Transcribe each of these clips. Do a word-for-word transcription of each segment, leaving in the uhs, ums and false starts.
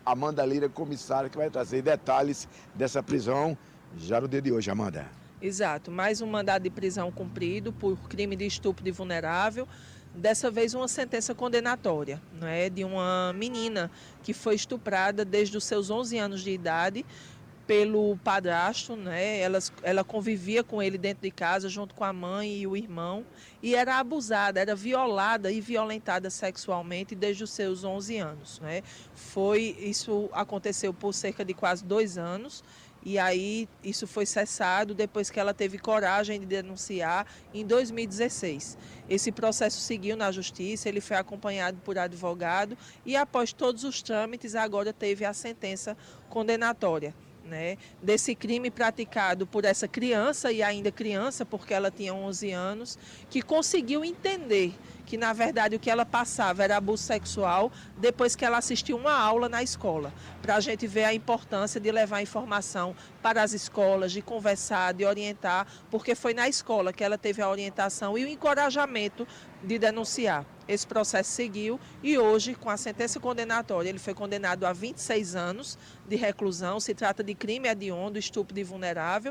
Amanda Lira, comissária, que vai trazer detalhes dessa prisão já no dia de hoje, Amanda. Exato, mais um mandado de prisão cumprido por crime de estupro de vulnerável, dessa vez uma sentença condenatória, né, de uma menina que foi estuprada desde os seus onze anos de idade pelo padrasto, né? Ela, ela convivia com ele dentro de casa, junto com a mãe e o irmão, e era abusada, era violada e violentada sexualmente desde os seus onze anos, né? Foi, isso aconteceu por cerca de quase dois anos, e aí isso foi cessado depois que ela teve coragem de denunciar em dois mil e dezesseis. Esse processo seguiu na justiça, ele foi acompanhado por advogado e após todos os trâmites agora teve a sentença condenatória. Né, desse crime praticado por essa criança, e ainda criança porque ela tinha onze anos, que conseguiu entender que na verdade o que ela passava era abuso sexual depois que ela assistiu uma aula na escola, para a gente ver a importância de levar informação para as escolas, de conversar, de orientar, porque foi na escola que ela teve a orientação e o encorajamento de denunciar. Esse processo seguiu e hoje, com a sentença condenatória, ele foi condenado a vinte e seis anos de reclusão. Se trata de crime hediondo, estupro de vulnerável.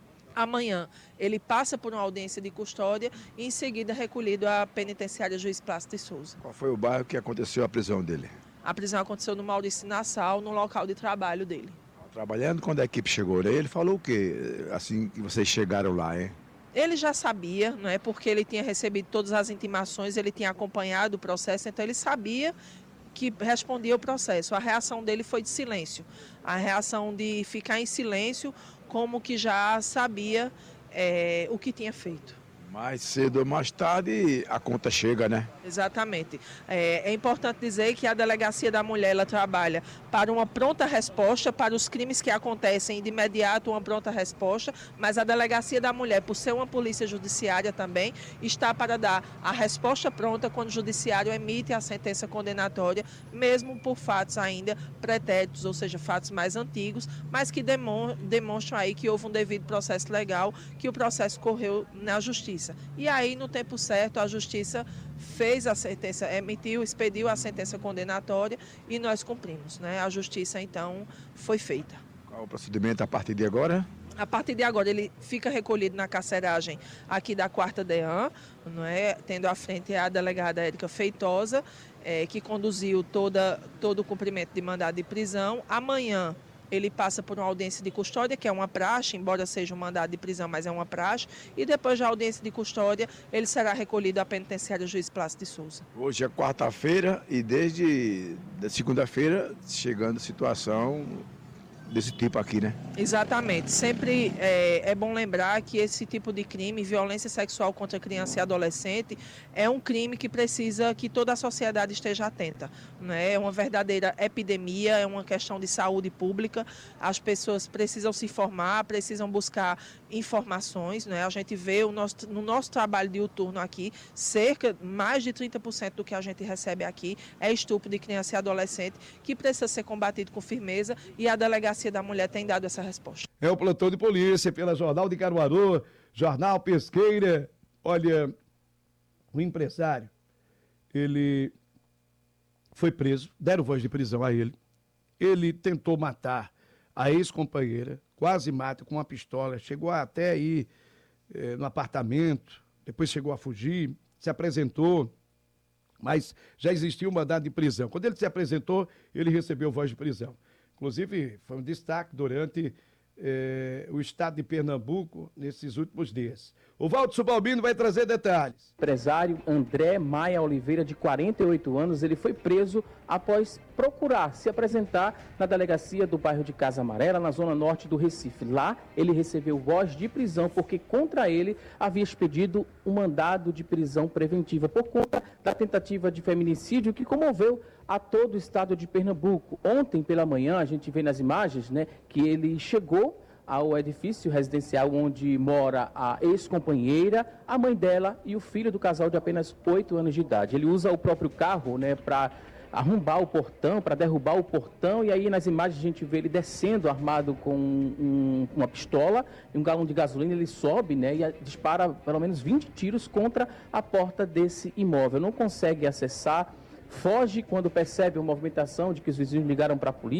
Amanhã ele passa por uma audiência de custódia e em seguida recolhido à penitenciária Juiz Plácido de Souza. Qual foi o bairro que aconteceu a prisão dele? A prisão aconteceu no Maurício Nassau, no local de trabalho dele. Trabalhando, quando a equipe chegou, ele falou o quê? Assim que vocês chegaram lá, hein? Ele já sabia, não é, porque ele tinha recebido todas as intimações, ele tinha acompanhado o processo, então ele sabia que respondia o processo. A reação dele foi de silêncio, a reação de ficar em silêncio, como que já sabia é, o que tinha feito. Mais cedo ou mais tarde a conta chega, né? Exatamente. É, é importante dizer que a Delegacia da Mulher ela trabalha para uma pronta resposta para os crimes que acontecem de imediato, uma pronta resposta, mas a Delegacia da Mulher, por ser uma polícia judiciária também, está para dar a resposta pronta quando o judiciário emite a sentença condenatória, mesmo por fatos ainda pretéritos, ou seja, fatos mais antigos, mas que demonstram aí que houve um devido processo legal, que o processo correu na justiça. E aí, no tempo certo, a Justiça fez a sentença, emitiu, expediu a sentença condenatória e nós cumprimos, né? A Justiça, então, foi feita. Qual o procedimento a partir de agora? A partir de agora, ele fica recolhido na carceragem aqui da quarta DEAN, não é? Tendo à frente a delegada Érica Feitosa, é, que conduziu toda, todo o cumprimento de mandado de prisão. Amanhã, ele passa por uma audiência de custódia, que é uma praxe, embora seja um mandado de prisão, mas é uma praxe, e depois da audiência de custódia, ele será recolhido à penitenciária Juiz Plácido de Souza. Hoje é quarta-feira e desde segunda-feira chegando situação desse tipo aqui, né? Exatamente. Sempre é, é bom lembrar que esse tipo de crime, violência sexual contra criança e adolescente, é um crime que precisa que toda a sociedade esteja atenta, né? É uma verdadeira epidemia, é uma questão de saúde pública. As pessoas precisam se informar, precisam buscar informações, né? A gente vê o nosso, no nosso trabalho diuturno aqui, cerca, mais de trinta por cento do que a gente recebe aqui é estupro de criança e adolescente, que precisa ser combatido com firmeza, e a Delegacia da Mulher tem dado essa resposta. É o plantão de polícia pela Jornal de Caruaru, Jornal Pesqueira. Olha, o empresário, ele foi preso, deram voz de prisão a ele. Ele tentou matar a ex-companheira, quase mata com uma pistola, chegou até aí eh, no apartamento, depois chegou a fugir, se apresentou, mas já existia um mandado de prisão. Quando ele se apresentou, ele recebeu voz de prisão. Inclusive, foi um destaque durante eh, o estado de Pernambuco nesses últimos dias. O Valdo Subalbino vai trazer detalhes. O empresário André Maia Oliveira, de quarenta e oito anos, ele foi preso após procurar se apresentar na delegacia do bairro de Casa Amarela, na zona norte do Recife. Lá, ele recebeu voz de prisão porque contra ele havia expedido um mandado de prisão preventiva por conta da tentativa de feminicídio que comoveu a todo o estado de Pernambuco. Ontem pela manhã, a gente vê nas imagens, né, que ele chegou ao edifício residencial onde mora a ex-companheira, a mãe dela e o filho do casal de apenas oito anos de idade. Ele usa o próprio carro, né, para arrombar o portão, para derrubar o portão, e aí nas imagens a gente vê ele descendo armado com um, uma pistola e um galão de gasolina. Ele sobe, né, e dispara pelo menos vinte tiros contra a porta desse imóvel. Não consegue acessar, foge quando percebe a movimentação de que os vizinhos ligaram para a polícia.